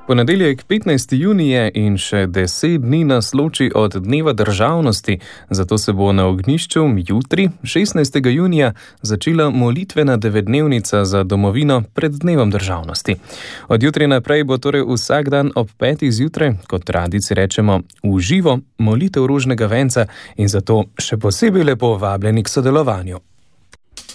Ponedeljek 15. junije in še 10 dni nas loči od Dneva državnosti, zato se bo na ognjišču jutri, 16. junija, začela molitvena 9-dnevnica za domovino pred Dnevom državnosti. Od jutri naprej bo torej vsak dan ob 5. zjutraj, kot tradici rečemo, v živo molitev rožnega venca in zato še posebej lepo vabljeni k sodelovanju.